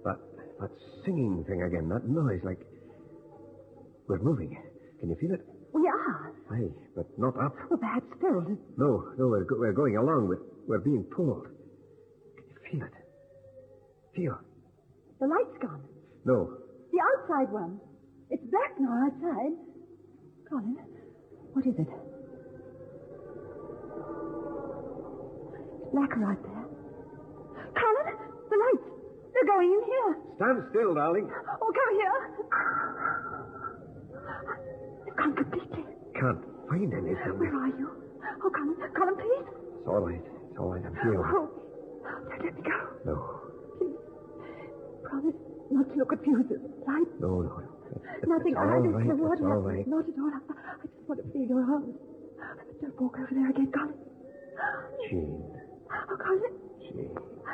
That singing thing again, that noise, like... We're moving. Can you feel it? We are. Aye, but not up. Well, perhaps spiraled. No, we're going along. We're being pulled. Can you feel it? Feel. The light's gone. No. The outside one. It's black now outside. Colin, what is it? It's blacker out there. Colin, the lights. They're going in here. Stand still, darling. Oh, come here. They've gone completely. Can't find anything. Where are you? Oh, Colin, please. It's all right. It's all right. I'm here. Oh, don't let me go. No. Please. Promise not to look at fuses. Light. No. Nothing. All right. The water. It's all right. Not at all. I just want to feel your arms. Don't walk over there again, Colin. Jean. Oh, Colin. Jean.